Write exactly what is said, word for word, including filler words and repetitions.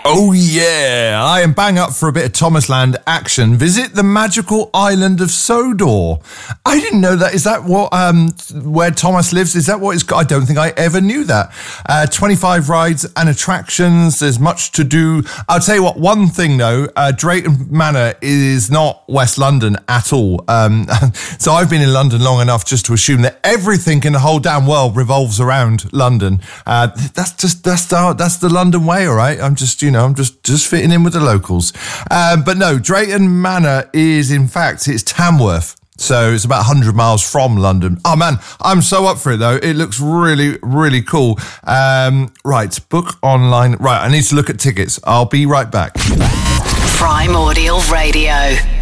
Oh yeah, I am bang up for a bit of Thomasland action. Visit the magical island of Sodor. I didn't know that. Is that what um where Thomas lives? Is that what it's got? I don't think I ever knew that. Uh, twenty-five rides and attractions. There's much to do. I'll tell you what. One thing though, uh, Drayton Manor is not West London at all. Um, so I've been in London long enough just to assume that everything in the whole damn world revolves around London. Uh, that's just that's the that's the London way, all right. I'm just you know I'm just just fitting in with the locals. Um, but no, Drayton Manor is in fact it's Tamworth. So it's about one hundred miles from London. Oh, man, I'm so up for it, though. It looks really, really cool. Um, right, book online. Right, I need to look at tickets. I'll be right back. Primordial Radio.